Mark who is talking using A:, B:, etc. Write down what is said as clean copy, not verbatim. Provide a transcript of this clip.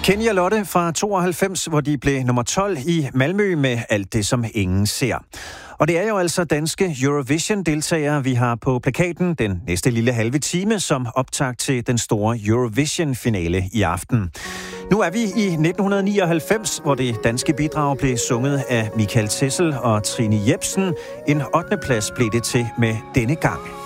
A: Kenny og Lotte fra 92, hvor de blev nummer 12 i Malmø med Alt det, som ingen ser. Og det er jo altså danske Eurovision-deltagere, vi har på plakaten den næste lille halve time som optakt til den store Eurovision-finale i aften. Nu er vi i 1999, hvor det danske bidrag blev sunget af Michael Tessel og Trine Jepsen. En 8. plads blev det til med denne gang.